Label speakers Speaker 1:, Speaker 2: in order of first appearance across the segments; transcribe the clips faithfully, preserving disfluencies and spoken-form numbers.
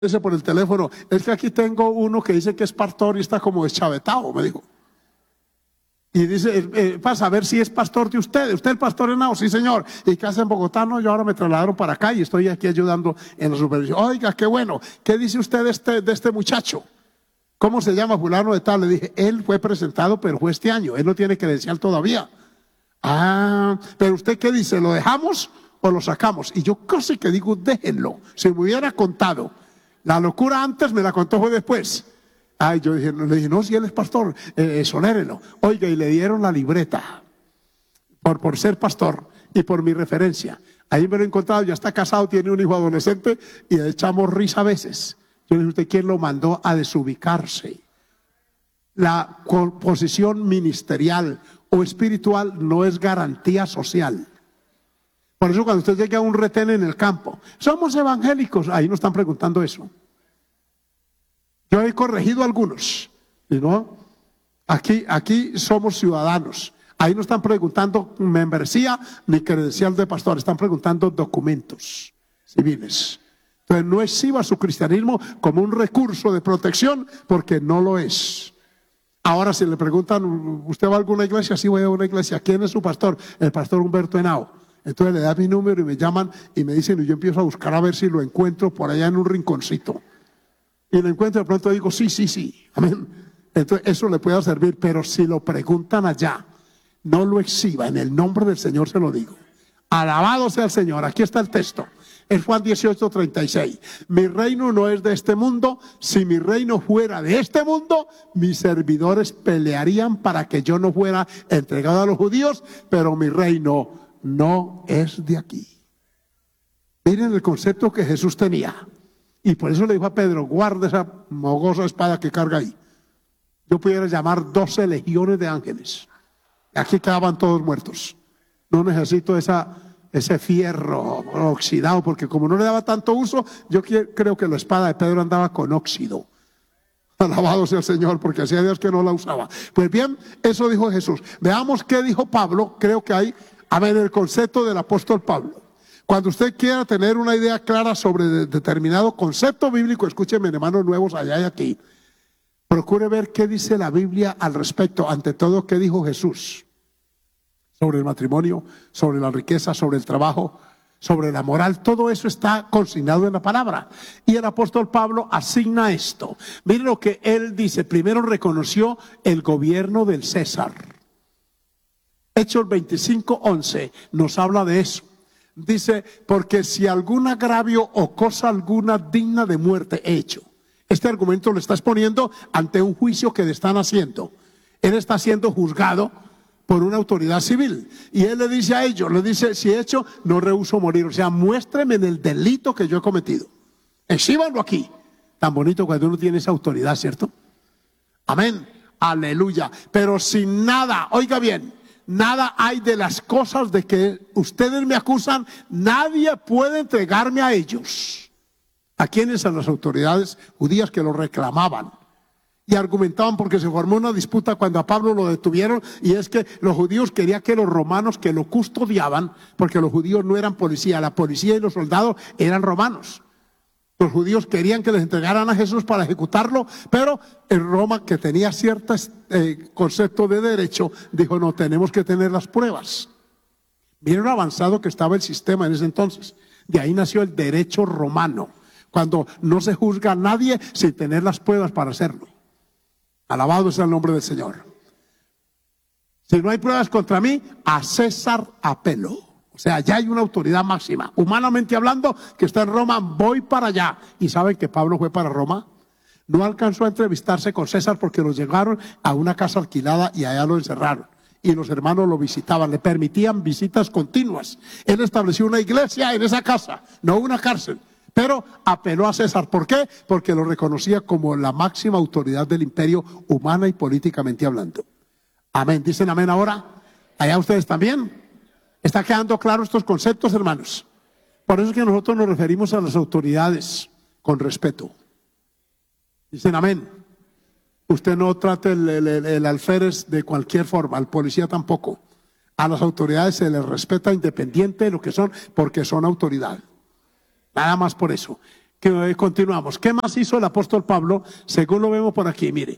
Speaker 1: Ese por el teléfono, es que aquí tengo uno que dice que es pastor y está como deschavetado, me dijo. Y dice, eh, eh, para saber si es pastor de ustedes. ¿Usted es el pastor Henao? Sí, señor. ¿Y qué hace en Bogotá? No, yo ahora me trasladaron para acá y estoy aquí ayudando en la supervisión. Oiga, qué bueno. ¿Qué dice usted de este, de este muchacho? ¿Cómo se llama fulano de tal? Le dije, él fue presentado, pero fue este año. Él no tiene credencial todavía. Ah, pero usted qué dice, ¿lo dejamos o lo sacamos? Y yo casi que digo, déjenlo. Si me hubiera contado la locura antes, me la contó fue después. Ay, yo dije, le dije, no, si él es pastor, eh, exonérelo. Oiga, y le dieron la libreta por, por ser pastor y por mi referencia. Ahí me lo he encontrado, ya está casado, tiene un hijo adolescente y le echamos risa a veces. Yo le dije, ¿usted quién lo mandó a desubicarse? La posición ministerial o espiritual no es garantía social. Por eso cuando usted llegue a un retén en el campo, somos evangélicos, ahí nos están preguntando eso. Yo he corregido a algunos, y no, aquí, aquí somos ciudadanos. Ahí no están preguntando membresía ni credencial de pastor, están preguntando documentos civiles. Entonces no exhiba su cristianismo como un recurso de protección, porque no lo es. Ahora si le preguntan, ¿usted va a alguna iglesia? Sí, voy a una iglesia. ¿Quién es su pastor? El pastor Humberto Henao. Entonces le da mi número y me llaman y me dicen, y yo empiezo a buscar a ver si lo encuentro por allá en un rinconcito. Y lo encuentro, de pronto digo, sí, sí, sí, amén. Entonces eso le puede servir, pero si lo preguntan allá, no lo exhiba, en el nombre del Señor se lo digo. Alabado sea el Señor, aquí está el texto. Es Juan dieciocho, treinta y seis. Mi reino no es de este mundo. Si mi reino fuera de este mundo, mis servidores pelearían para que yo no fuera entregado a los judíos, pero mi reino no es de aquí. Miren el concepto que Jesús tenía. Y por eso le dijo a Pedro, guarda esa mogosa espada que carga ahí. Yo pudiera llamar doce legiones de ángeles. Aquí quedaban todos muertos. No necesito esa, ese fierro oxidado, porque como no le daba tanto uso, yo creo que la espada de Pedro andaba con óxido. Alabado sea el Señor, porque hacía Dios que no la usaba. Pues bien, eso dijo Jesús. Veamos qué dijo Pablo. Creo que hay, a ver, el concepto del apóstol Pablo. Cuando usted quiera tener una idea clara sobre de, determinado concepto bíblico, escúcheme, hermanos nuevos allá y aquí, procure ver qué dice la Biblia al respecto. Ante todo, qué dijo Jesús sobre el matrimonio, sobre la riqueza, sobre el trabajo, sobre la moral. Todo eso está consignado en la palabra. Y el apóstol Pablo asigna esto. Miren lo que él dice. Primero reconoció el gobierno del César. Hechos veinticinco, once nos habla de eso. Dice, porque si algún agravio o cosa alguna digna de muerte he hecho. Este argumento lo está exponiendo ante un juicio que le están haciendo. Él está siendo juzgado por una autoridad civil. Y él le dice a ellos, le dice, si he hecho, no rehúso morir. O sea, muéstreme en el delito que yo he cometido. Exhíbanlo aquí. Tan bonito cuando uno tiene esa autoridad, ¿cierto? Amén. Aleluya. Pero sin nada, oiga bien, nada hay de las cosas de que ustedes me acusan, nadie puede entregarme a ellos. ¿A quiénes? A las autoridades judías que lo reclamaban. Y argumentaban porque se formó una disputa cuando a Pablo lo detuvieron, y es que los judíos querían que los romanos que lo custodiaban, porque los judíos no eran policía, la policía y los soldados eran romanos. Los judíos querían que les entregaran a Jesús para ejecutarlo, pero en Roma, que tenía cierto eh, concepto de derecho, dijo, no, tenemos que tener las pruebas. Miren lo avanzado que estaba el sistema en ese entonces. De ahí nació el derecho romano, cuando no se juzga a nadie sin tener las pruebas para hacerlo. Alabado sea el nombre del Señor. Si no hay pruebas contra mí, a César apelo. O sea, ya hay una autoridad máxima. Humanamente hablando, que está en Roma, voy para allá. ¿Y saben que Pablo fue para Roma? No alcanzó a entrevistarse con César porque los llevaron a una casa alquilada y allá lo encerraron. Y los hermanos lo visitaban, le permitían visitas continuas. Él estableció una iglesia en esa casa, no una cárcel. Pero apeló a César. ¿Por qué? Porque lo reconocía como la máxima autoridad del imperio, humana y políticamente hablando. Amén. ¿Dicen amén ahora? ¿Allá ustedes también? ¿Está quedando claro estos conceptos, hermanos? Por eso es que nosotros nos referimos a las autoridades con respeto. Dicen amén. Usted no trate el, el, el, el alférez de cualquier forma, al policía tampoco. A las autoridades se les respeta independiente de lo que son, porque son autoridad. Nada más por eso. Que, eh, continuamos. ¿Qué más hizo el apóstol Pablo? Según lo vemos por aquí, mire.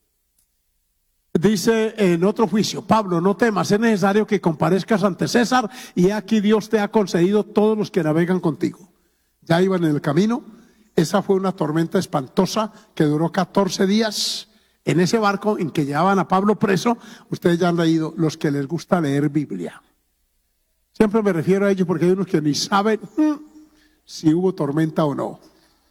Speaker 1: Dice en otro juicio: Pablo, no temas, es necesario que comparezcas ante César, y aquí Dios te ha concedido todos los que navegan contigo. Ya iban en el camino. Esa fue una tormenta espantosa que duró catorce días en ese barco en que llevaban a Pablo preso. Ustedes ya han leído, los que les gusta leer Biblia. Siempre me refiero a ellos porque hay unos que ni saben hmm, si hubo tormenta o no.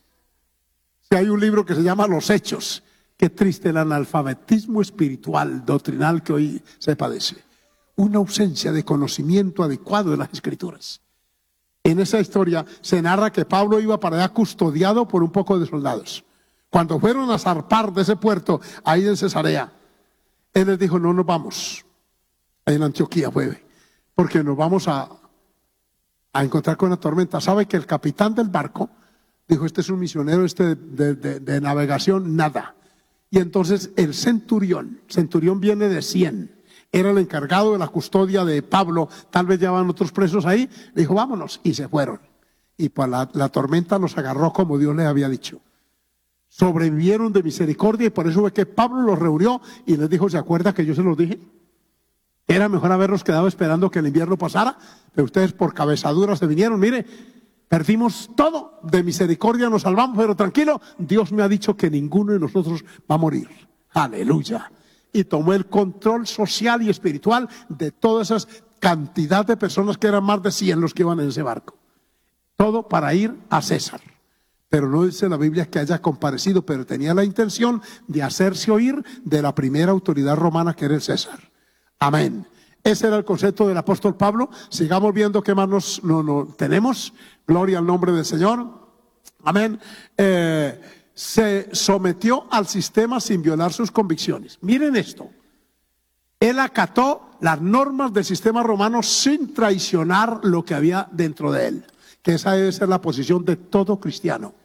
Speaker 1: Si hay un libro que se llama Los Hechos. Qué triste el analfabetismo espiritual, doctrinal que hoy se padece. Una ausencia de conocimiento adecuado de las Escrituras. En esa historia se narra que Pablo iba para allá custodiado por un poco de soldados. Cuando fueron a zarpar de ese puerto, ahí en Cesarea, él les dijo: no nos vamos. Ahí en Antioquía fue, porque nos vamos a, a encontrar con una tormenta. ¿Sabe que el capitán del barco dijo: este es un misionero este de, de, de, de navegación, nada? Y entonces el centurión, centurión viene de cien, era el encargado de la custodia de Pablo, tal vez llevaban otros presos ahí, le dijo: vámonos, y se fueron. Y pues la, la tormenta los agarró como Dios les había dicho. Sobrevivieron de misericordia, y por eso fue que Pablo los reunió y les dijo: ¿se acuerda que yo se los dije? Era mejor haberlos quedado esperando que el invierno pasara, pero ustedes por cabezadura se vinieron. Mire, perdimos todo, de misericordia nos salvamos, pero tranquilo, Dios me ha dicho que ninguno de nosotros va a morir. Aleluya. Y tomó el control social y espiritual de toda esa cantidad de personas, que eran más de cien los que iban en ese barco. Todo para ir a César. Pero no dice la Biblia que haya comparecido, pero tenía la intención de hacerse oír de la primera autoridad romana, que era el César. Amén. Ese era el concepto del apóstol Pablo. Sigamos viendo qué más nos, no, no, tenemos. Gloria al nombre del Señor. Amén. Eh, se sometió al sistema sin violar sus convicciones. Miren esto. Él acató las normas del sistema romano sin traicionar lo que había dentro de él. Que esa debe ser la posición de todo cristiano.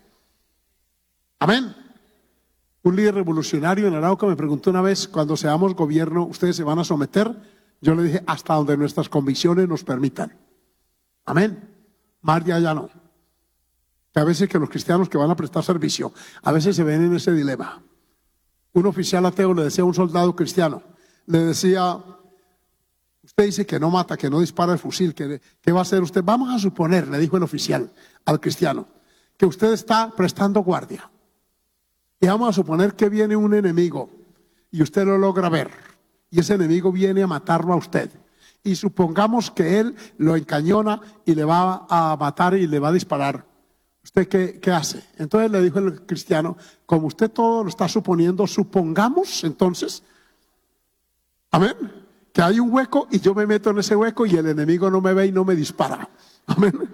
Speaker 1: Amén. Un líder revolucionario en Arauca me preguntó una vez: cuando seamos gobierno, ¿ustedes se van a someter? Yo le dije: hasta donde nuestras convicciones nos permitan. Amén. Más de allá no. Que a veces que los cristianos que van a prestar servicio, a veces se ven en ese dilema. Un oficial ateo le decía a un soldado cristiano, le decía: usted dice que no mata, que no dispara el fusil, que, ¿qué va a hacer usted? Vamos a suponer, le dijo el oficial al cristiano, que usted está prestando guardia. Y vamos a suponer que viene un enemigo y usted lo logra ver. Y ese enemigo viene a matarlo a usted. Y supongamos que él lo encañona y le va a matar y le va a disparar. ¿Usted qué, qué hace? Entonces le dijo el cristiano: como usted todo lo está suponiendo, supongamos entonces, amén, que hay un hueco y yo me meto en ese hueco y el enemigo no me ve y no me dispara. Amén.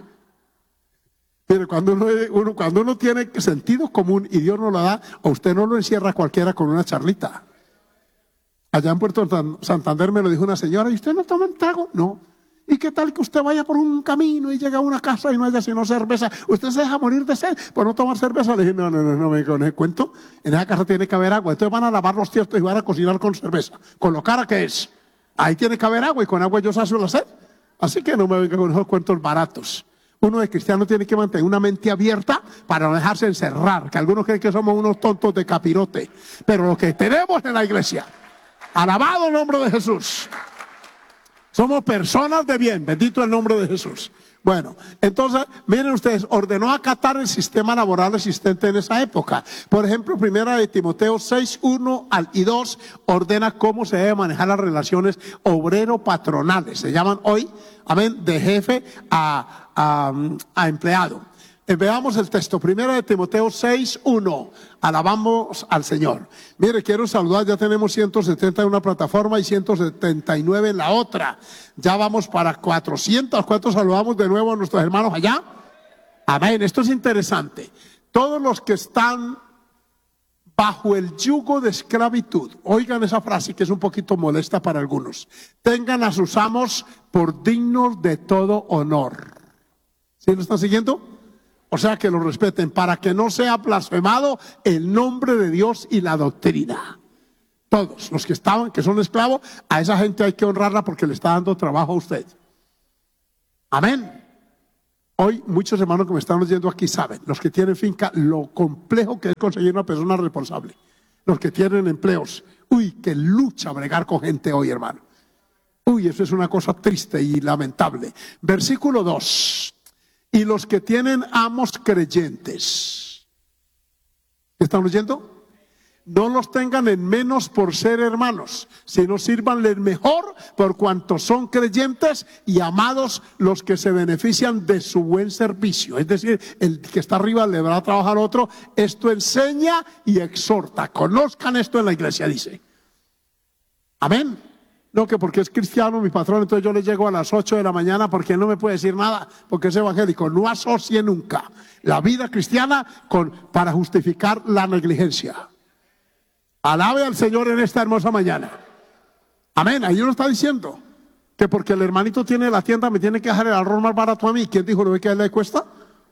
Speaker 1: Pero cuando uno, uno, cuando uno tiene sentido común y Dios no lo da, a usted no lo encierra cualquiera con una charlita. Allá en Puerto Santander me lo dijo una señora: ¿y usted no toma un trago? No. ¿Y qué tal que usted vaya por un camino y llega a una casa y no haya sino cerveza? ¿Usted se deja morir de sed por no tomar cerveza? Le dije: no, no, no, no me con el cuento. En esa casa tiene que haber agua. Entonces van a lavar los tiestos y van a cocinar con cerveza. ¿Con lo cara que es? Ahí tiene que haber agua, y con agua yo sacio la sed. Así que no me venga con esos cuentos baratos. Uno de cristiano tiene que mantener una mente abierta para no dejarse encerrar. Que algunos creen que somos unos tontos de capirote. Pero lo que tenemos en la iglesia, alabado el nombre de Jesús, somos personas de bien, bendito el nombre de Jesús. Bueno, entonces, miren ustedes, ordenó acatar el sistema laboral existente en esa época. Por ejemplo, primera de Timoteo seis, uno y dos, ordena cómo se deben manejar las relaciones obrero-patronales. Se llaman hoy, amén, de jefe a, a, a empleado. Eh, veamos el texto, primera de Timoteo seis, uno. Alabamos al Señor. Mire, quiero saludar, ya tenemos ciento setenta en una plataforma y ciento setenta y nueve en la otra. Ya vamos para cuatrocientos. ¿Cuántos saludamos de nuevo a nuestros hermanos allá? Amén. Esto es interesante. Todos los que están bajo el yugo de esclavitud, oigan esa frase que es un poquito molesta para algunos: tengan a sus amos por dignos de todo honor. ¿Sí lo están siguiendo? O sea, que lo respeten, para que no sea blasfemado el nombre de Dios y la doctrina. Todos los que estaban, que son esclavos, a esa gente hay que honrarla porque le está dando trabajo a usted. Amén. Hoy muchos hermanos que me están oyendo aquí saben, los que tienen finca, lo complejo que es conseguir una persona responsable. Los que tienen empleos, uy, qué lucha bregar con gente hoy, hermano. Uy, eso es una cosa triste y lamentable. Versículo dos. Y los que tienen amos creyentes. ¿Están oyendo? No los tengan en menos por ser hermanos, sino sírvanles mejor por cuanto son creyentes y amados los que se benefician de su buen servicio. Es decir, el que está arriba le va a trabajar otro. Esto enseña y exhorta. Conozcan esto en la iglesia, dice. Amén. No, que porque es cristiano mi patrón, entonces yo le llego a las ocho de la mañana porque él no me puede decir nada, porque es evangélico. No asocie nunca la vida cristiana con, para justificar la negligencia. Alabe al Señor en esta hermosa mañana. Amén. Ahí uno está diciendo que porque el hermanito tiene la tienda me tiene que dejar el arroz más barato a mí. ¿Quién dijo lo que a él le cuesta?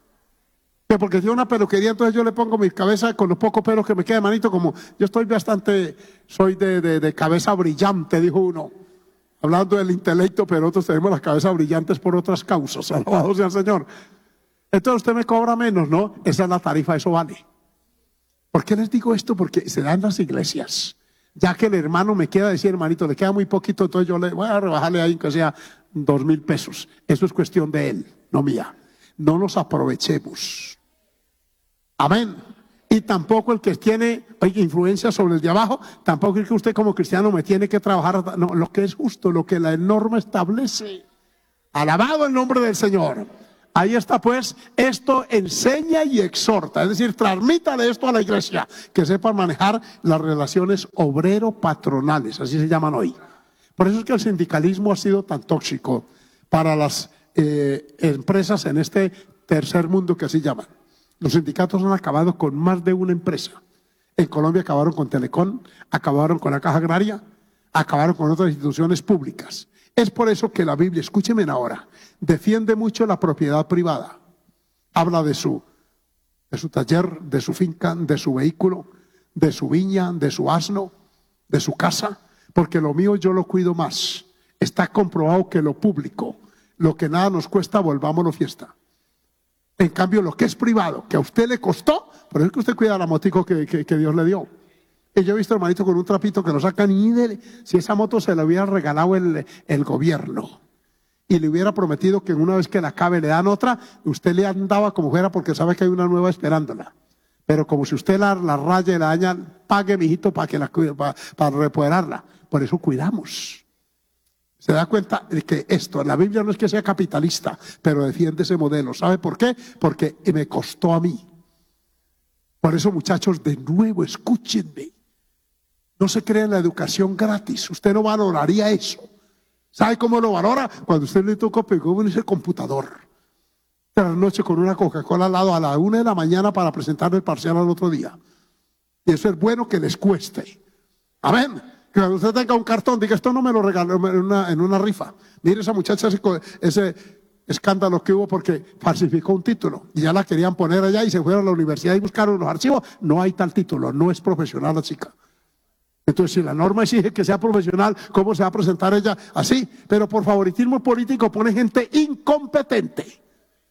Speaker 1: Que porque tiene una peluquería, entonces yo le pongo mi cabeza con los pocos pelos que me queda, hermanito. Como yo estoy bastante, soy de, de, de cabeza brillante, dijo uno. Hablando del intelecto, pero otros tenemos las cabezas brillantes por otras causas. Alabado sea el Señor. Entonces usted me cobra menos, ¿no? Esa es la tarifa, eso vale. ¿Por qué les digo esto? Porque se da en las iglesias. Ya que el hermano me queda decir, hermanito, le queda muy poquito, entonces yo le voy a rebajarle ahí que sea dos mil pesos. Eso es cuestión de él, no mía. No nos aprovechemos. Amén. Y tampoco el que tiene oye, influencia sobre el de abajo, tampoco es que usted como cristiano me tiene que trabajar. No, lo que es justo, lo que la norma establece. Alabado el nombre del Señor. Ahí está pues, esto enseña y exhorta, es decir, transmítale esto a la iglesia, que sepan manejar las relaciones obrero-patronales, así se llaman hoy. Por eso es que el sindicalismo ha sido tan tóxico para las eh, empresas en este tercer mundo que así llaman. Los sindicatos han acabado con más de una empresa. En Colombia acabaron con Telecom, acabaron con la Caja Agraria, acabaron con otras instituciones públicas. Es por eso que la Biblia, escúchenme ahora, defiende mucho la propiedad privada. Habla de su, de su taller, de su finca, de su vehículo, de su viña, de su asno, de su casa, porque lo mío yo lo cuido más. Está comprobado que lo público, lo que nada nos cuesta, volvámoslo fiesta. En cambio, lo que es privado, que a usted le costó, por eso es que usted cuida la motico que, que, que Dios le dio. Y yo he visto hermanito con un trapito que no sacan ni de, si esa moto se la hubiera regalado el, el gobierno y le hubiera prometido que una vez que la acabe le dan otra, usted le andaba como fuera porque sabe que hay una nueva esperándola. Pero como si usted la, la raya y la daña, pague mijito para que la cuide, para, para repoderarla. Por eso cuidamos. Se da cuenta de que esto, la Biblia no es que sea capitalista, pero defiende ese modelo. ¿Sabe por qué? Porque me costó a mí. Por eso, muchachos, de nuevo, escúchenme. No se crea en la educación gratis. Usted no valoraría eso. ¿Sabe cómo lo valora? Cuando usted le toca pegar en ese computador. De la noche con una Coca-Cola al lado a la una de la mañana para presentar el parcial al otro día. Y eso es bueno que les cueste. Amén. Que cuando usted tenga un cartón, diga, esto no me lo regaló en una, en una rifa. Mire esa muchacha, ese, ese escándalo que hubo porque falsificó un título. Y ya la querían poner allá y se fueron a la universidad y buscaron los archivos. No hay tal título, no es profesional la chica. Entonces, si la norma exige que sea profesional, ¿cómo se va a presentar ella así? Pero por favoritismo político pone gente incompetente.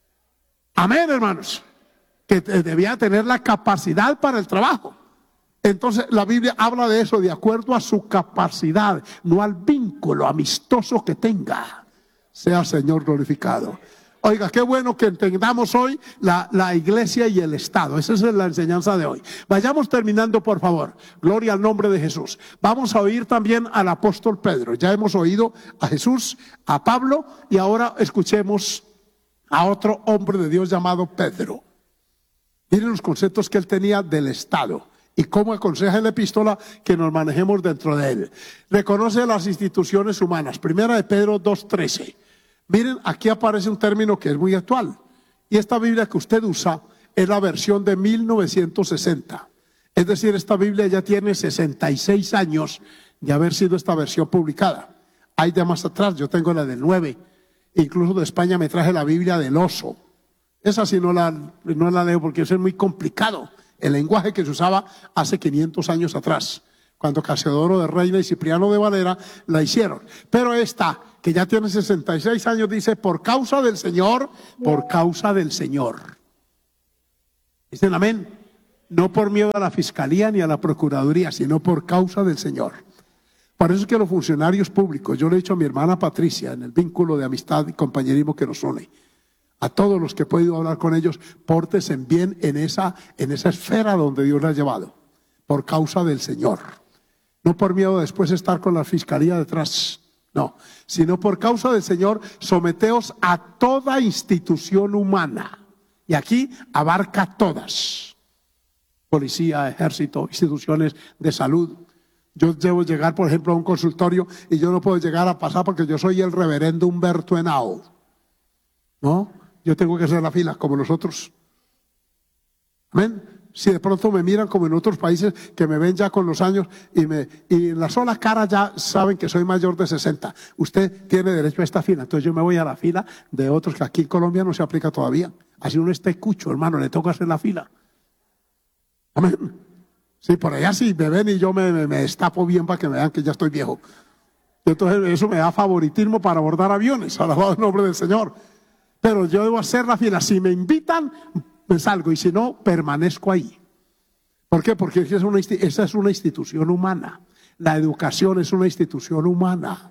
Speaker 1: Amén, hermanos. Que debía tener la capacidad para el trabajo. Entonces, la Biblia habla de eso de acuerdo a su capacidad, no al vínculo amistoso que tenga. Sea el Señor glorificado. Oiga, qué bueno que entendamos hoy la, la iglesia y el Estado. Esa es la enseñanza de hoy. Vayamos terminando, por favor. Gloria al nombre de Jesús. Vamos a oír también al apóstol Pedro. Ya hemos oído a Jesús, a Pablo, y ahora escuchemos a otro hombre de Dios llamado Pedro. Miren los conceptos que él tenía del Estado y cómo aconseja en la epístola que nos manejemos dentro de él. Reconoce las instituciones humanas. Primera de Pedro dos trece. Miren, aquí aparece un término que es muy actual. Y esta Biblia que usted usa es la versión de mil novecientos sesenta. Es decir, esta Biblia ya tiene sesenta y seis años de haber sido esta versión publicada. Hay de más atrás, yo tengo la del nueve. Incluso de España me traje la Biblia del oso. Esa sí no la, no la leo porque eso es muy complicado. El lenguaje que se usaba hace quinientos años atrás, cuando Casiodoro de Reina y Cipriano de Valera la hicieron. Pero esta que ya tiene sesenta y seis años, dice, por causa del Señor, por causa del Señor. Dicen amén. No por miedo a la fiscalía ni a la procuraduría, sino por causa del Señor. Por eso es que los funcionarios públicos, yo le he dicho a mi hermana Patricia, en el vínculo de amistad y compañerismo que nos une, a todos los que he podido hablar con ellos, pórtense bien en esa, en esa esfera donde Dios la ha llevado, por causa del Señor. No por miedo a después estar con la fiscalía detrás, no, sino por causa del Señor, someteos a toda institución humana. Y aquí abarca todas: policía, ejército, instituciones de salud. Yo debo llegar, por ejemplo, a un consultorio y yo no puedo llegar a pasar porque yo soy el reverendo Humberto Henao, ¿no? Yo tengo que hacer la fila como los otros. Amén. Si de pronto me miran como en otros países que me ven ya con los años y, me, y en la sola cara ya saben que soy mayor de sesenta, usted tiene derecho a esta fila. Entonces yo me voy a la fila de otros que aquí en Colombia no se aplica todavía. Así uno esté cucho, hermano, le toca hacer la fila. Amén. Sí, por allá sí me ven y yo me, me, me destapo bien para que me vean que ya estoy viejo. Entonces eso me da favoritismo para abordar aviones, alabado el nombre del Señor. Pero yo debo hacer la fila. Si me invitan, me salgo, y si no, permanezco ahí. ¿Por qué? Porque esa es una, esa es una institución humana. La educación es una institución humana.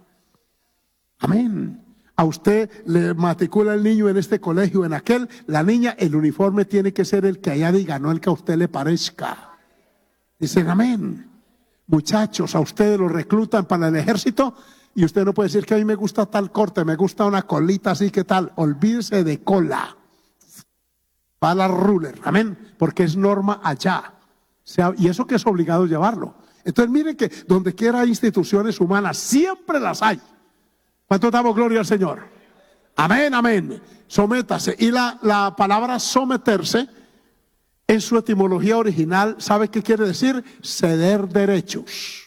Speaker 1: Amén. A usted le matricula el niño en este colegio, en aquel, la niña, el uniforme tiene que ser el que allá diga, no el que a usted le parezca. Dicen amén. Muchachos, a ustedes los reclutan para el ejército y usted no puede decir que a mí me gusta tal corte, me gusta una colita así, que tal. Olvídese de cola. Va a la ruler, amén, porque es norma allá. O sea, y eso que es obligado llevarlo. Entonces miren que donde quiera hay instituciones humanas, siempre las hay. ¿Cuánto damos gloria al Señor? Amén, amén. Sométase. Y la, la palabra someterse, en su etimología original, ¿sabe qué quiere decir? Ceder derechos.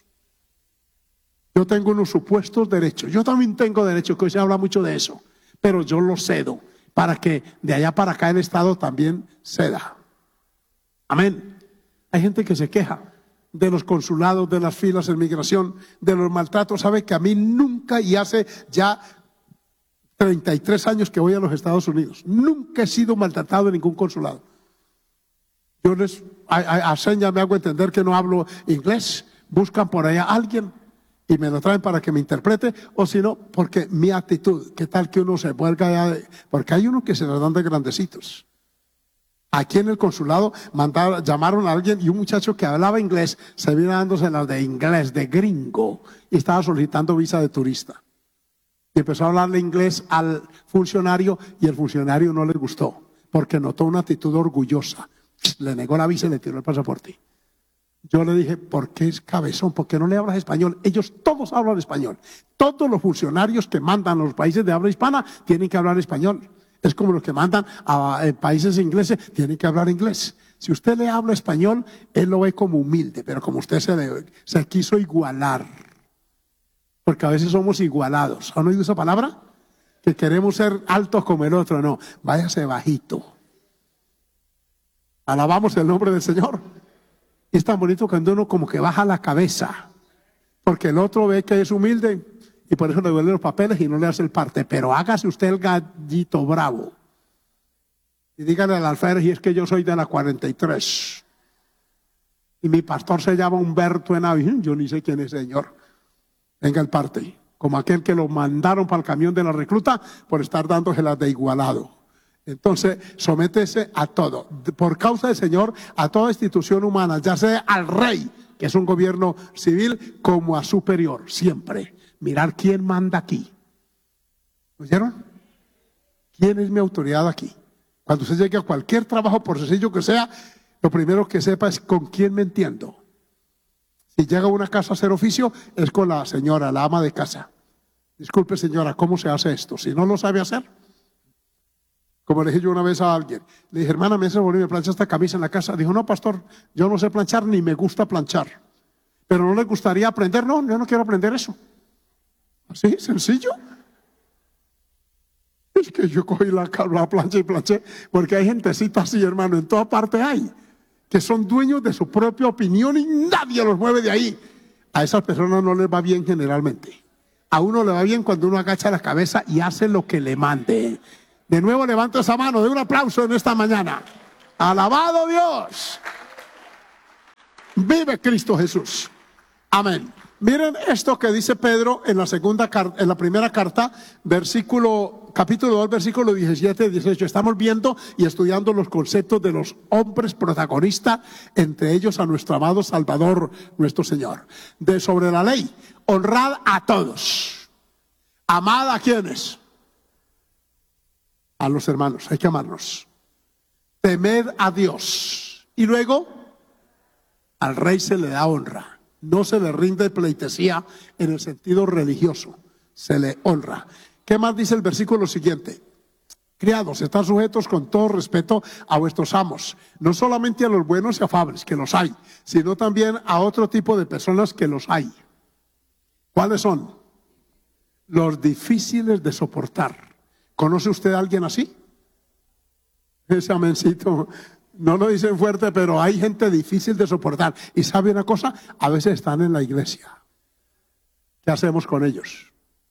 Speaker 1: Yo tengo unos supuestos derechos. Yo también tengo derechos, que hoy se habla mucho de eso, pero yo los cedo para que de allá para acá el Estado también ceda. Amén. Hay gente que se queja de los consulados, de las filas de migración, de los maltratos. Sabe que a mí nunca, y hace ya treinta y tres años que voy a los Estados Unidos, nunca he sido maltratado en ningún consulado. Yo les, a, a, a señas me hago entender que no hablo inglés, buscan por allá a alguien y me lo traen para que me interprete, o si no, porque mi actitud, ¿qué tal que uno se vuelva allá de, porque hay unos que se las dan de grandecitos. Aquí en el consulado mandaron, llamaron a alguien y un muchacho que hablaba inglés se vino dándose las de inglés, de gringo, y estaba solicitando visa de turista. Y empezó a hablarle inglés al funcionario y el funcionario no le gustó, porque notó una actitud orgullosa. Le negó la visa y le tiró el pasaporte. Yo le dije, ¿por qué es cabezón? ¿Por qué no le hablas español? Ellos todos hablan español. Todos los funcionarios que mandan a los países de habla hispana tienen que hablar español. Es como los que mandan a, a países ingleses, tienen que hablar inglés. Si usted le habla español, él lo ve como humilde, pero como usted se, le, se quiso igualar. Porque a veces somos igualados. ¿Han oído esa palabra? Que queremos ser altos como el otro. No, váyase bajito. Alabamos el nombre del Señor. Y es tan bonito cuando uno como que baja la cabeza, porque el otro ve que es humilde y por eso le duelen los papeles y no le hace el parte. Pero hágase usted el gallito bravo y dígale al alférez, y es que yo soy de la cuarenta y tres y mi pastor se llama Humberto Henao. Yo ni sé quién es, señor. Venga el parte, como aquel que lo mandaron para el camión de la recluta por estar dándoselas de igualado. Entonces, sométese a todo, por causa del Señor, a toda institución humana, ya sea al rey, que es un gobierno civil, como a superior, siempre. Mirar quién manda aquí. ¿Oyeron? ¿Quién es mi autoridad aquí? Cuando usted llegue a cualquier trabajo, por sencillo que sea, lo primero que sepa es con quién me entiendo. Si llega a una casa a hacer oficio, es con la señora, la ama de casa. Disculpe, señora, ¿cómo se hace esto? Si no lo sabe hacer. Como le dije yo una vez a alguien, le dije, hermana, me hace volver, me plancha esta camisa en la casa. Dijo, no, pastor, yo no sé planchar ni me gusta planchar. Pero no le gustaría aprender. No, yo no quiero aprender eso. Así, sencillo. Es que yo cogí la, la plancha y planché, porque hay gentecita así, hermano, en toda parte hay, que son dueños de su propia opinión y nadie los mueve de ahí. A esas personas no les va bien generalmente. A uno le va bien cuando uno agacha la cabeza y hace lo que le mande. De nuevo levanto esa mano, de un aplauso en esta mañana. Alabado Dios. Vive Cristo Jesús. Amén. Miren esto que dice Pedro en la segunda carta, en la primera carta, versículo, capítulo dos, versículo diecisiete y dieciocho. Estamos viendo y estudiando los conceptos de los hombres protagonistas, entre ellos a nuestro amado Salvador, nuestro Señor. De sobre la ley, honrad a todos. Amad a quienes. A los hermanos, hay que amarnos. Temed a Dios. Y luego, al rey se le da honra. No se le rinde pleitesía en el sentido religioso, se le honra. ¿Qué más dice el versículo siguiente? Criados, están sujetos con todo respeto a vuestros amos, no solamente a los buenos y afables, que los hay, sino también a otro tipo de personas que los hay. ¿Cuáles son? Los difíciles de soportar. ¿Conoce usted a alguien así? Ese amencito. No lo dicen fuerte, pero hay gente difícil de soportar. ¿Y sabe una cosa? A veces están en la iglesia. ¿Qué hacemos con ellos?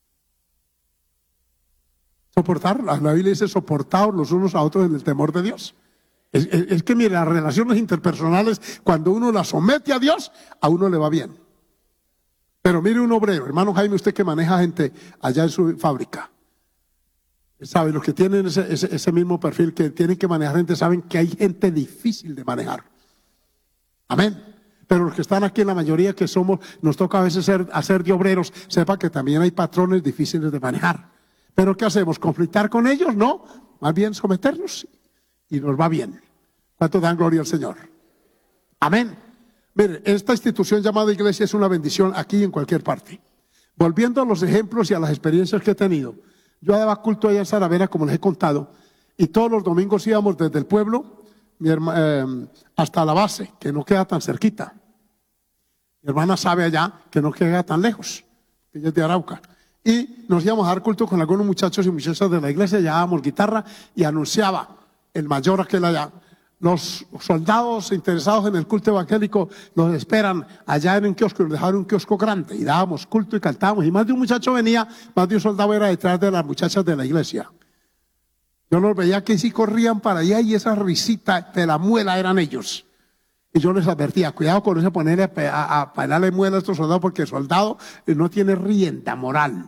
Speaker 1: Soportar. La Biblia dice soportaos los unos a otros en el temor de Dios. Es, es, es que mire, las relaciones interpersonales, cuando uno las somete a Dios, a uno le va bien. Pero mire un obrero, hermano Jaime, usted que maneja gente allá en su fábrica. ¿Sabe? Los que tienen ese, ese, ese mismo perfil, que tienen que manejar gente, saben que hay gente difícil de manejar. Amén. Pero los que están aquí, en la mayoría que somos, nos toca a veces ser, hacer de obreros, sepa que también hay patrones difíciles de manejar. Pero ¿qué hacemos? ¿Conflictar con ellos? No, más bien someternos y nos va bien. ¿Cuánto dan gloria al Señor? Amén. Mire, esta institución llamada iglesia es una bendición aquí y en cualquier parte. Volviendo a los ejemplos y a las experiencias que he tenido, yo daba culto allá en Saravena, como les he contado, y todos los domingos íbamos desde el pueblo mi herma, eh, hasta la base, que no queda tan cerquita. Mi hermana sabe allá que no queda tan lejos, que ella es de Arauca. Y nos íbamos a dar culto con algunos muchachos y muchachas de la iglesia, llevábamos guitarra y anunciaba el mayor aquel allá. Los soldados interesados en el culto evangélico nos esperan allá en un kiosco, nos dejaron un kiosco grande y dábamos culto y cantábamos. Y más de un muchacho venía, más de un soldado era detrás de las muchachas de la iglesia. Yo los veía que sí corrían para allá y esa risita de la muela eran ellos. Y yo les advertía, cuidado con ese ponerle a, a pelarle muela a estos soldados, porque el soldado no tiene rienda moral.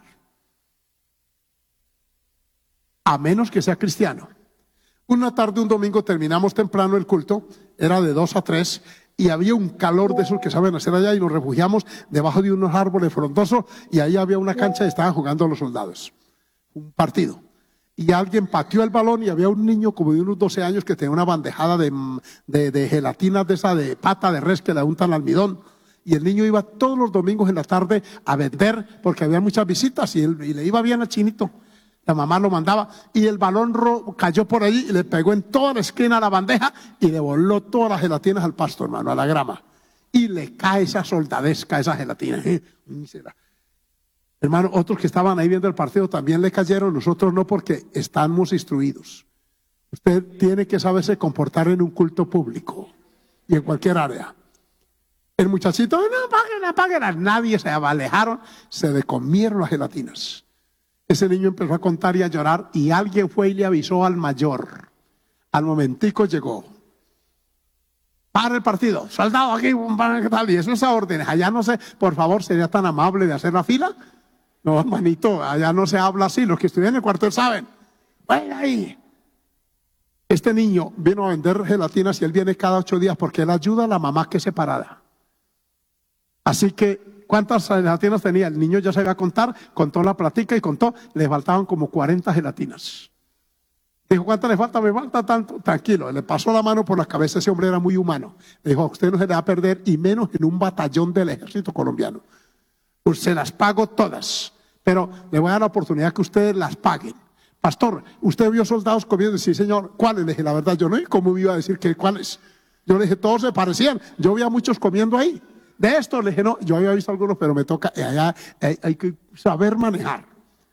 Speaker 1: A menos que sea cristiano. Una tarde, un domingo, terminamos temprano el culto, era de dos a tres, y había un calor de esos que saben hacer allá, y nos refugiamos debajo de unos árboles frondosos, y ahí había una cancha y estaban jugando los soldados. Un partido. Y alguien pateó el balón y había un niño como de unos doce años que tenía una bandejada de, de, de gelatinas de esa de pata de res que le untan almidón. Y el niño iba todos los domingos en la tarde a vender porque había muchas visitas y, él, y le iba bien al chinito. La mamá lo mandaba y el balón ro cayó por allí y le pegó en toda la esquina a la bandeja y le voló todas las gelatinas al pasto, hermano, a la grama. Y le cae esa soldadesca, esa gelatina. ¿Eh? Hermano, otros que estaban ahí viendo el partido también le cayeron, nosotros no, porque estamos instruidos. Usted tiene que saberse comportar en un culto público y en cualquier área. El muchachito, no, apáguenla, apáguenla. Nadie se alejaron, se le comieron las gelatinas. Ese niño empezó a contar y a llorar y alguien fue y le avisó al mayor. Al momentico llegó. Para el partido, soldado aquí, ¿qué tal? Y eso es a órdenes. Allá no sé, por favor, sería tan amable de hacer la fila. No, hermanito, allá no se habla así. Los que estudian en el cuartel saben. Bueno, ahí. Este niño vino a vender gelatinas y él viene cada ocho días porque él ayuda a la mamá que es separada. Así que, ¿cuántas gelatinas tenía? El niño ya sabía contar, contó la platica y contó, le faltaban como cuarenta gelatinas. Dijo, ¿cuántas le falta? Me falta tanto. Tranquilo, le pasó la mano por la cabeza, ese hombre era muy humano. Le dijo, a usted no se le va a perder, y menos en un batallón del ejército colombiano. Pues se las pago todas, pero le voy a dar la oportunidad que ustedes las paguen. Pastor, ¿usted vio soldados comiendo? Sí, señor. ¿Cuáles? Le dije, la verdad, yo no. ¿Y cómo me iba a decir que cuáles? Yo le dije, todos se parecían. Yo vi a muchos comiendo ahí. De estos le dije, no, yo había visto algunos, pero me toca, allá hay, hay que saber manejar.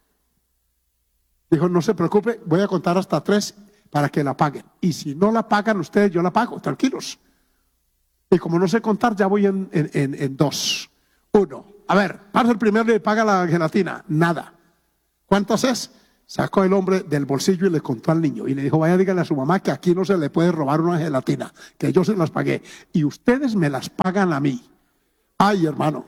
Speaker 1: Dijo, no se preocupe, voy a contar hasta tres para que la paguen. Y si no la pagan ustedes, yo la pago, tranquilos. Y como no sé contar, ya voy en, en, en, en dos. Uno. A ver, pasa el primero y le paga la gelatina. Nada. ¿Cuántas es? Sacó el hombre del bolsillo y le contó al niño. Y le dijo, vaya, dígale a su mamá que aquí no se le puede robar una gelatina, que yo se las pagué. Y ustedes me las pagan a mí. Ay, hermano.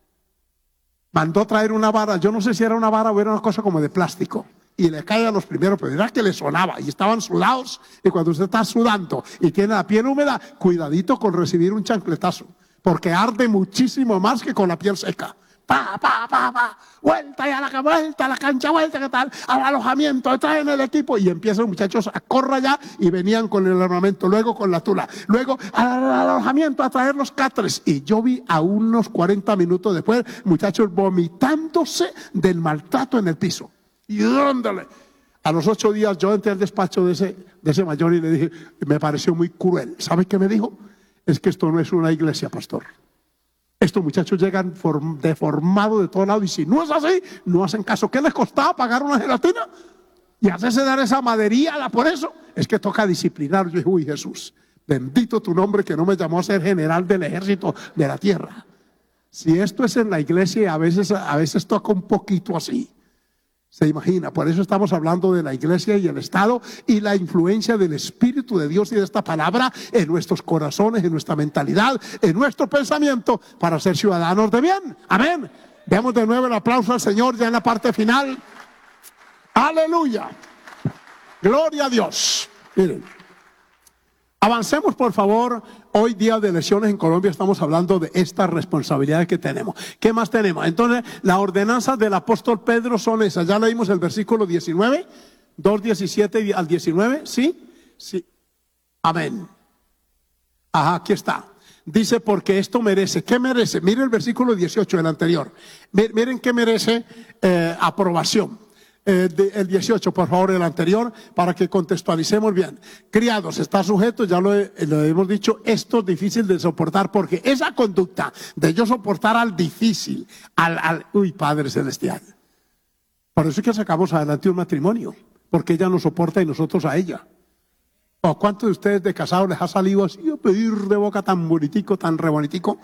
Speaker 1: Mandó traer una vara. Yo no sé si era una vara o era una cosa como de plástico. Y le cae a los primeros, pero era que le sonaba. Y estaban sudados. Y cuando usted está sudando y tiene la piel húmeda, cuidadito con recibir un chancletazo. Porque arde muchísimo más que con la piel seca. Pa, pa, pa, pa, vuelta y a la vuelta, a la cancha, vuelta, ¿qué tal? Al alojamiento, traen el equipo. Y empiezan los muchachos a correr allá y venían con el armamento, luego con la tula, luego al alojamiento a traer los catres. Y yo vi a unos cuarenta minutos después, muchachos vomitándose del maltrato en el piso. Y dándole. A los ocho días yo entré al despacho de ese, de ese mayor y le dije, me pareció muy cruel. ¿Sabe qué me dijo? Es que esto no es una iglesia, pastor. Estos muchachos llegan deformados de todo lado y si no es así, no hacen caso. ¿Qué les costaba pagar una gelatina? Y hacerse dar esa madería por eso. Es que toca disciplinar. Yo dije, uy, Jesús, bendito tu nombre que no me llamó a ser general del ejército de la tierra. Si esto es en la iglesia, a veces, a veces toca un poquito así. Se imagina, por eso estamos hablando de la iglesia y el Estado y la influencia del Espíritu de Dios y de esta palabra en nuestros corazones, en nuestra mentalidad, en nuestro pensamiento para ser ciudadanos de bien. Amén. Demos de nuevo el aplauso al Señor ya en la parte final. Aleluya. Gloria a Dios. Miren, avancemos por favor. Hoy día de elecciones en Colombia estamos hablando de esta responsabilidad que tenemos. ¿Qué más tenemos? Entonces, las ordenanzas del apóstol Pedro son esas. Ya leímos el versículo diecinueve, dos diecisiete al diecinueve, ¿sí? Sí. Amén. Ajá, aquí está. Dice, porque esto merece. ¿Qué merece? Miren el versículo dieciocho, el anterior. Miren qué merece eh, aprobación. Eh, de, el dieciocho, por favor, el anterior, para que contextualicemos bien. Criados, está sujeto, ya lo, he, lo hemos dicho, esto es difícil de soportar, porque esa conducta de yo soportar al difícil, al, al uy, Padre Celestial. Por eso es que sacamos adelante un matrimonio, porque ella nos soporta y nosotros a ella. ¿O cuántos de ustedes de casados les ha salido así a pedir de boca tan bonitico, tan re bonitico?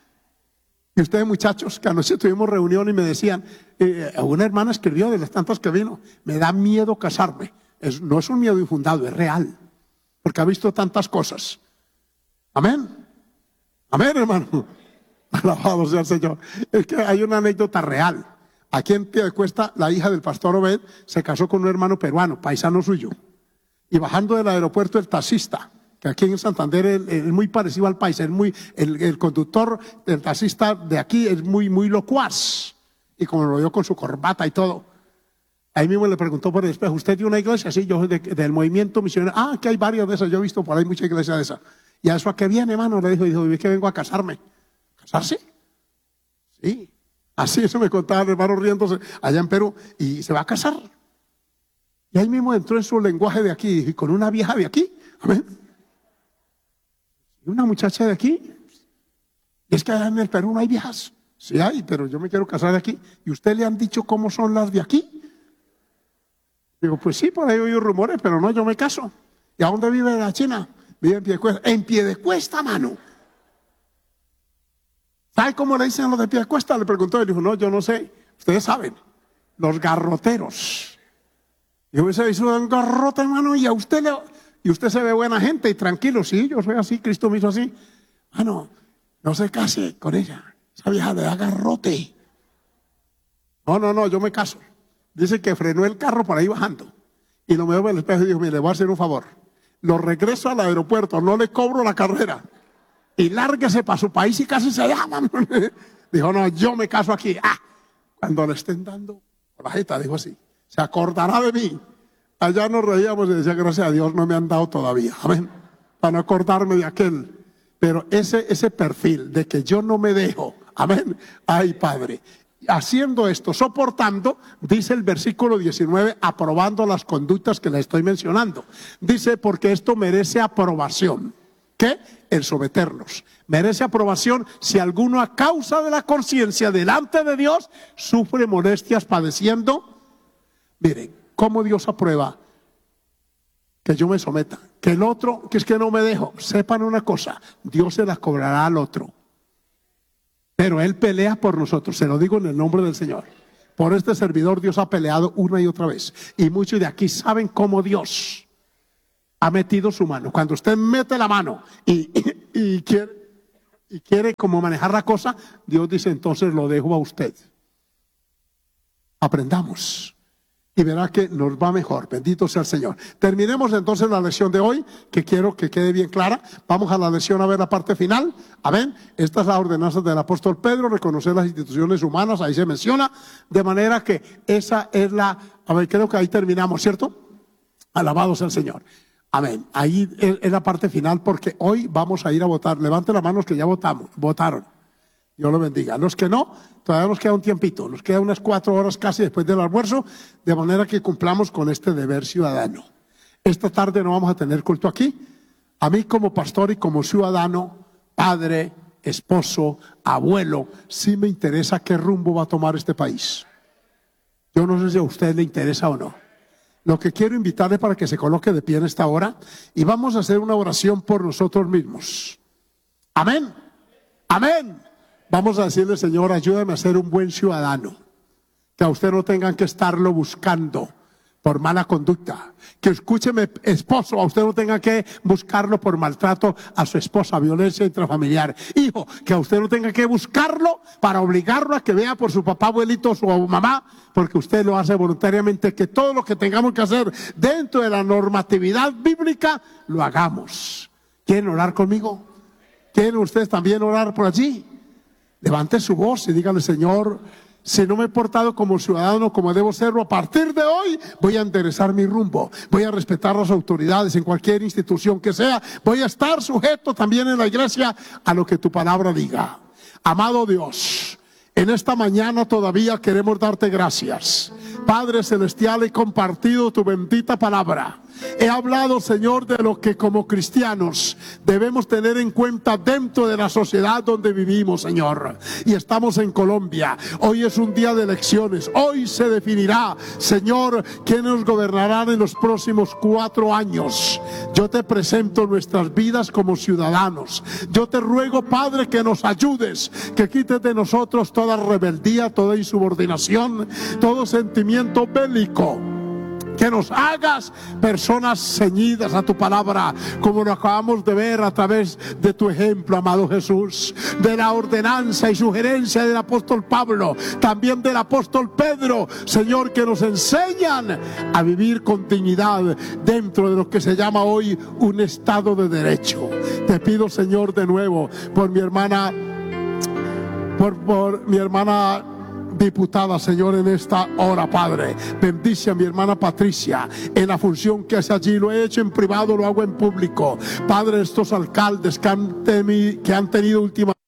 Speaker 1: Y ustedes muchachos, que anoche tuvimos reunión y me decían, eh, una hermana escribió de las tantas que vino, me da miedo casarme. Es, no es un miedo infundado, es real, porque ha visto tantas cosas. Amén. Amén, hermano. Alabado sea el Señor. Es que hay una anécdota real. Aquí en Piedecuesta, la hija del pastor Obed se casó con un hermano peruano, paisano suyo. Y bajando del aeropuerto el taxista, que aquí en Santander es, es muy parecido al país, es muy, el, el conductor, el taxista de aquí es muy, muy locuaz. Y como lo vio con su corbata y todo, ahí mismo le preguntó por el espejo, ¿usted de una iglesia? Sí, yo de, del movimiento misionero. Ah, que hay varias de esas, yo he visto por ahí muchas iglesias de esas. ¿Y a eso a qué viene, hermano? Le dijo, dijo, es que vengo a casarme. ¿Casarse? Sí. Así eso me contaba el hermano riéndose allá en Perú. Y se va a casar. Y ahí mismo entró en su lenguaje de aquí, y con una vieja de aquí. Amén. Una muchacha de aquí. Y es que allá en el Perú no hay viejas. Sí hay, pero yo me quiero casar de aquí. ¿Y usted le han dicho cómo son las de aquí? Digo, pues sí, por ahí oí rumores, pero no, yo me caso. ¿Y a dónde vive la China? Vive en Piedecuesta. En Piedecuesta, mano. ¿Sabe cómo le dicen a los de Piedecuesta? Le preguntó, y dijo, no, yo no sé. Ustedes saben, los garroteros. Y yo se hizo un garrote, hermano, y a usted le... Y usted se ve buena gente y tranquilo. Sí, yo soy así, Cristo me hizo así. Ah, no, no se case con ella. Esa vieja le da garrote. No, no, no, yo me caso. Dice que frenó el carro por ahí bajando. Y lo me veo en el espejo y dijo, mire, le voy a hacer un favor. Lo regreso al aeropuerto, no le cobro la carrera. Y lárguese para su país y casi se llaman. Dijo, no, yo me caso aquí. Ah, cuando le estén dando por la jeta, dijo así, se acordará de mí. Allá nos reíamos y decía, gracias a Dios no me han dado todavía. Amén. Para no acordarme de aquel. Pero ese, ese perfil de que yo no me dejo. Amén. Ay, Padre. Haciendo esto, soportando, dice el versículo diecinueve, aprobando las conductas que le estoy mencionando. Dice, porque esto merece aprobación. ¿Qué? El someternos. Merece aprobación si alguno a causa de la conciencia delante de Dios sufre molestias padeciendo. Miren, ¿cómo Dios aprueba que yo me someta? Que el otro, que es que no me dejo. Sepan una cosa, Dios se las cobrará al otro. Pero Él pelea por nosotros, se lo digo en el nombre del Señor. Por este servidor Dios ha peleado una y otra vez. Y muchos de aquí saben cómo Dios ha metido su mano. Cuando usted mete la mano y, y, y, quiere, y quiere como manejar la cosa, Dios dice, entonces lo dejo a usted. Aprendamos y verá que nos va mejor. Bendito sea el Señor. Terminemos entonces la lección de hoy, que quiero que quede bien clara. Vamos a la lección a ver la parte final. Amén. Esta es la ordenanza del apóstol Pedro, reconocer las instituciones humanas, ahí se menciona, de manera que esa es la, a ver, creo que ahí terminamos, ¿cierto? Alabado sea el Señor. Amén. Ahí es la parte final, porque hoy vamos a ir a votar. Levanten las manos que ya votamos, votaron. Dios lo bendiga. Los que no, todavía nos queda un tiempito, nos queda unas cuatro horas casi después del almuerzo, de manera que cumplamos con este deber ciudadano. Esta tarde no vamos a tener culto aquí. A mí como pastor y como ciudadano, padre, esposo, abuelo, sí me interesa qué rumbo va a tomar este país. Yo no sé si a usted le interesa o no. Lo que quiero invitarle para que se coloque de pie en esta hora y vamos a hacer una oración por nosotros mismos. Amén. Amén. Vamos a decirle, Señor, ayúdame a ser un buen ciudadano. Que a usted no tengan que estarlo buscando por mala conducta. Que escúcheme, esposo, a usted no tenga que buscarlo por maltrato a su esposa, violencia intrafamiliar. Hijo, que a usted no tenga que buscarlo para obligarlo a que vea por su papá, abuelito o su mamá, porque usted lo hace voluntariamente. Que todo lo que tengamos que hacer dentro de la normatividad bíblica, lo hagamos. ¿Quieren orar conmigo? ¿Quieren ustedes también orar por allí? Levante su voz y dígale, Señor, si no me he portado como ciudadano como debo serlo, a partir de hoy voy a enderezar mi rumbo, voy a respetar las autoridades en cualquier institución que sea, voy a estar sujeto también en la iglesia a lo que tu palabra diga. Amado Dios, en esta mañana todavía queremos darte gracias. Padre Celestial, he compartido tu bendita palabra. He hablado, Señor, de lo que como cristianos debemos tener en cuenta dentro de la sociedad donde vivimos, Señor. Y estamos en Colombia. Hoy es un día de elecciones. Hoy se definirá, Señor, quién nos gobernará en los próximos cuatro años. Yo te presento nuestras vidas como ciudadanos. Yo te ruego, Padre, que nos ayudes, que quites de nosotros toda rebeldía, toda insubordinación, todo sentimiento bélico. Que nos hagas personas ceñidas a tu palabra, como lo acabamos de ver a través de tu ejemplo, amado Jesús, de la ordenanza y sugerencia del apóstol Pablo, también del apóstol Pedro, Señor, que nos enseñan a vivir con dignidad dentro de lo que se llama hoy un estado de derecho. Te pido, Señor, de nuevo por mi hermana, por, por mi hermana diputada, Señor, en esta hora, Padre. Bendice a mi hermana Patricia en la función que hace allí. Lo he hecho en privado, lo hago en público. Padre, estos alcaldes que han, temi, que han tenido últimamente